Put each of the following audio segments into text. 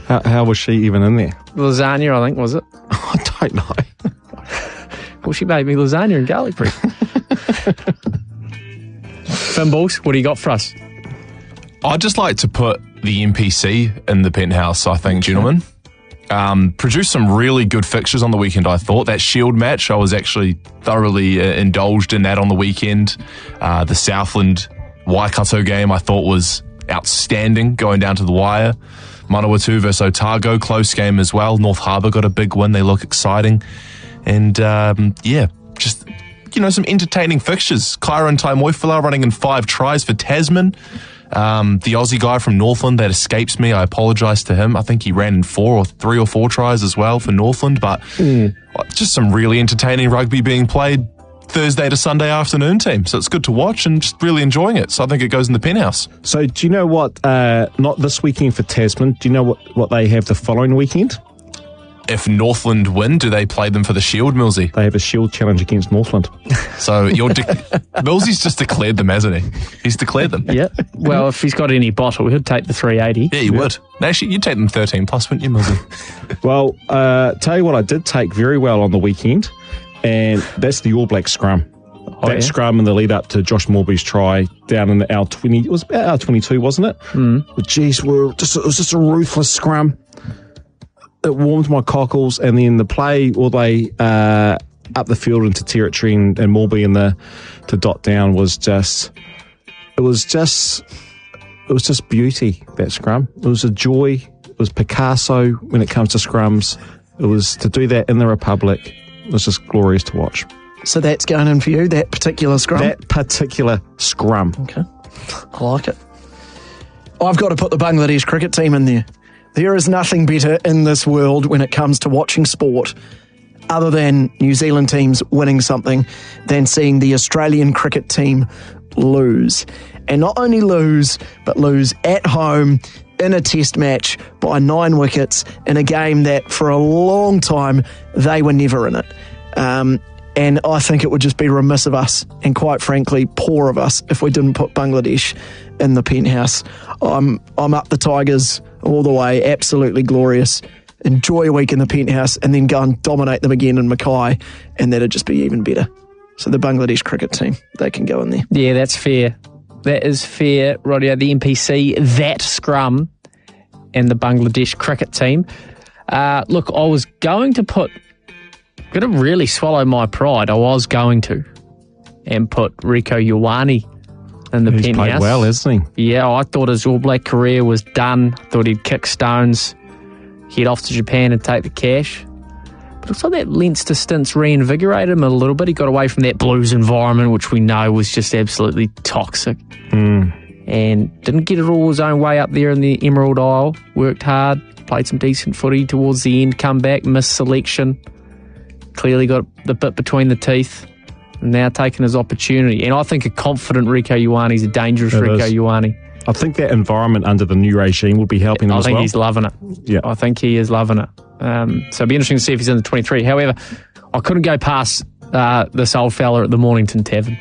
How was she even in there? Lasagna, I think, was it? I don't know. Well, she made me lasagna and garlic bread. Fimballs, what do you got for us? I'd just like to put the NPC in the penthouse, I think, gentlemen. Produced some really good fixtures on the weekend, I thought. That Shield match, I was actually thoroughly indulged in that on the weekend. The Southland Waikato game, I thought was outstanding, going down to the wire. Manawatu versus Otago, close game as well. North Harbour got a big win. They look exciting. And, just, some entertaining fixtures. Kyron Taimoifula running in 5 tries for Tasman. The Aussie guy from Northland, that escapes me. I apologise to him. I think he ran in 3 or 4 tries as well for Northland. But just some really entertaining rugby being played Thursday to Sunday afternoon team. So it's good to watch and just really enjoying it. So I think it goes in the penthouse. So do you know what, not this weekend for Tasman, do you know what they have the following weekend? If Northland win, do they play them for the Shield, Millsy? They have a Shield challenge against Northland. So Millsy's just declared them, hasn't he? He's declared them. Yeah. Well, if he's got any bottle, he'll take the 380. Yeah, he would. Actually, you'd take them 13 plus, wouldn't you, Millsy? Well, tell you what I did take very well on the weekend, and that's the All Black scrum. Scrum in the lead up to Josh Morby's try down in the R20. It was about R22, wasn't it? But geez, it was just a ruthless scrum. It warmed my cockles, and then the play all the way up the field into territory and Morby in to dot down was just beauty, that scrum. It was a joy. It was Picasso when it comes to scrums. It was to do that in the Republic. It was just glorious to watch. So that's going in for you, that particular scrum? That particular scrum. Okay. I like it. I've got to put the Bangladesh cricket team in there. There is nothing better in this world when it comes to watching sport other than New Zealand teams winning something than seeing the Australian cricket team lose. And not only lose, but lose at home in a test match by 9 wickets in a game that for a long time they were never in it. And I think it would just be remiss of us, and quite frankly, poor of us, if we didn't put Bangladesh in the penthouse. I'm up the Tigers all the way, absolutely glorious. Enjoy a week in the penthouse and then go and dominate them again in Mackay, and that'd just be even better. So the Bangladesh cricket team, they can go in there. Yeah, that's fair. That is fair, Radio. The NPC, that scrum, and the Bangladesh cricket team. Look, I was going to really swallow my pride. I was going to, and put Rieko Ioane in the penthouse. He's played well, hasn't he? Yeah, I thought his All Black career was done. Thought he'd kick stones, head off to Japan and take the cash. But it looks like that Leinster stint's reinvigorated him a little bit. He got away from that Blues environment, which we know was just absolutely toxic. And didn't get it all his own way up there in the Emerald Isle. Worked hard, played some decent footy towards the end, come back, missed selection. Clearly got the bit between the teeth, and now taking his opportunity. And I think a confident Rieko Ioane is a dangerous Rieko Ioane. I think that environment under the new regime will be helping him as well. I think he's loving it. Yeah. I think he is loving it. So it'll be interesting to see if he's in the 23. However, I couldn't go past this old fella at the Mornington Tavern.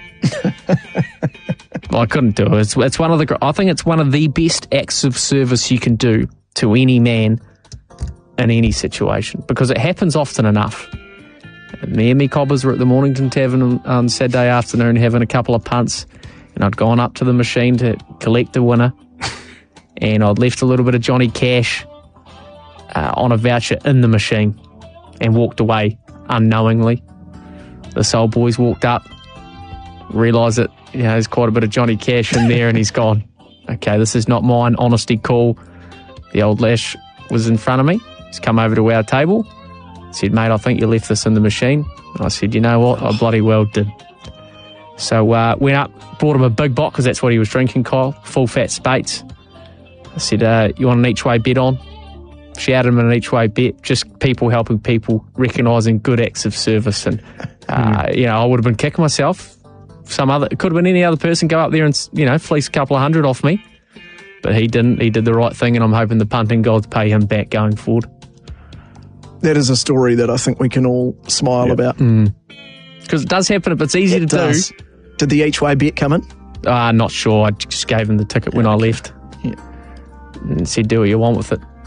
I couldn't do it. It's one of the. I think it's one of the best acts of service you can do to any man in any situation, because it happens often enough. Me and me cobbers were at the Mornington Tavern on Saturday afternoon having a couple of punts, and I'd gone up to the machine to collect the winner, and I'd left a little bit of Johnny Cash on a voucher in the machine and walked away unknowingly. The soul boys walked up, realised that there's quite a bit of Johnny Cash in there, and he's gone, okay, this is not mine, honesty call. The old lash was in front of me. He's come over to our table, said, mate, I think you left this in the machine. And I said, you know what? I bloody well did. So went up, bought him a big box, because that's what he was drinking, Kyle, full fat Spates. I said, you want an each way bet on? Shouted him an each way bet, just people helping people, recognising good acts of service. And, I would have been kicking myself. It could have been any other person go up there and, fleece a couple of hundred off me. But he didn't. He did the right thing, and I'm hoping the punting gods pay him back going forward. That is a story that I think we can all smile about. Because it does happen, but it's easy to do. Did the each way bet come in? Not sure. I just gave him the ticket when I left. Yeah. And said, do what you want with it.